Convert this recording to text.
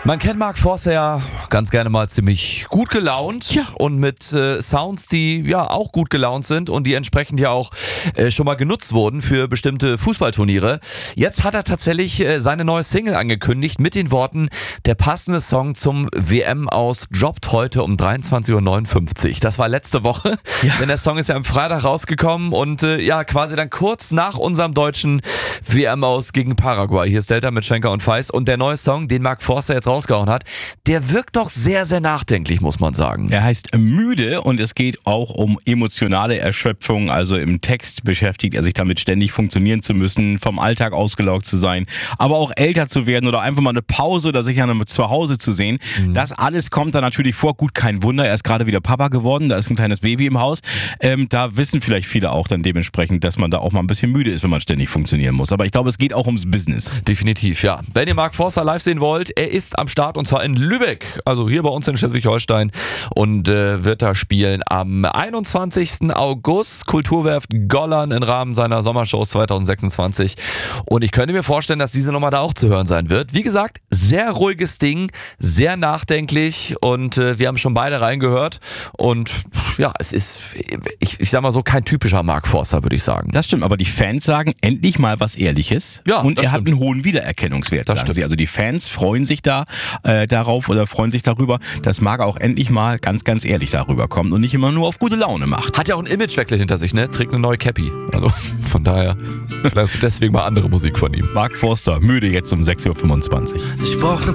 Man kennt Mark Forster ja ganz gerne mal ziemlich gut gelaunt und mit Sounds, die ja auch gut gelaunt sind und die entsprechend ja auch schon mal genutzt wurden für bestimmte Fußballturniere. Jetzt hat er tatsächlich seine neue Single angekündigt mit den Worten: Der passende Song zum WM-Aus droppt heute um 23.59 Uhr. Das war letzte Woche, denn der Song ist ja am Freitag rausgekommen und quasi dann kurz nach unserem deutschen WM-Aus gegen Paraguay. Hier ist Delta mit Schenker und Feist und der neue Song, den Mark Forster jetzt rausgehauen hat, der wirkt doch sehr, sehr nachdenklich, muss man sagen. Er heißt Müde und es geht auch um emotionale Erschöpfung. Also im Text beschäftigt er sich damit, ständig funktionieren zu müssen, vom Alltag ausgelaugt zu sein, aber auch älter zu werden oder einfach mal eine Pause oder sich ja zu Hause zu sehen. Das alles kommt da natürlich vor. Gut, kein Wunder, er ist gerade wieder Papa geworden, da ist ein kleines Baby im Haus. Da wissen vielleicht viele auch dann dementsprechend, dass man da auch mal ein bisschen müde ist, wenn man ständig funktionieren muss. Aber ich glaube, es geht auch ums Business. Definitiv, ja. Wenn ihr Mark Forster live sehen wollt, er ist am Start und zwar in Lübeck, also hier bei uns in Schleswig-Holstein und wird da spielen am 21. August, Kulturwerft Gollern im Rahmen seiner Sommershows 2026 und ich könnte mir vorstellen, dass diese Nummer da auch zu hören sein wird. Wie gesagt, sehr ruhiges Ding, sehr nachdenklich und wir haben schon beide reingehört und ja, es ist, ich sag mal so, kein typischer Mark Forster, würde ich sagen. Das stimmt, aber die Fans sagen endlich mal was Ehrliches und er hat einen hohen Wiedererkennungswert, sagen sie. Also die Fans freuen sich darauf oder freuen sich darüber, dass Mark auch endlich mal ganz, ganz ehrlich darüber kommt und nicht immer nur auf gute Laune macht. Hat ja auch einen Imagewechsel hinter sich, ne? Trägt eine neue Cappy. Also von daher, vielleicht deswegen mal andere Musik von ihm. Mark Forster, müde jetzt um 6.25 Uhr. Ich brauch